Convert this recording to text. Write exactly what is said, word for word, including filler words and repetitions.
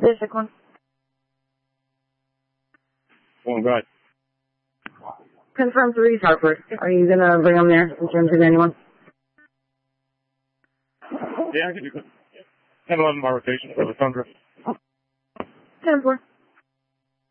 Basic one. One right. Confirm three Harper. Are you gonna bring them there in terms of anyone? Yeah, I can do that. ten eleven by rotation for the Tundra. ten four.